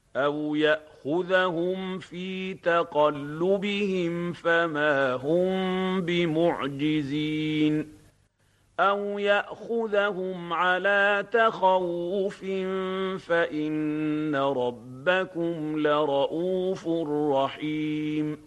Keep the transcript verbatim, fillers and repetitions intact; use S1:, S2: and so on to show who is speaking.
S1: أَوْ يَأْخُذَهُمْ فِي تَقَلُّبِهِمْ فَمَا هُم بِمُعْجِزِينَ أَوْ يَأْخُذَهُمْ عَلَىٰ تَخَوُّفٍ فَإِنَّ رَبَّكُمْ لَرَءُوفٌ رَّحِيمٌ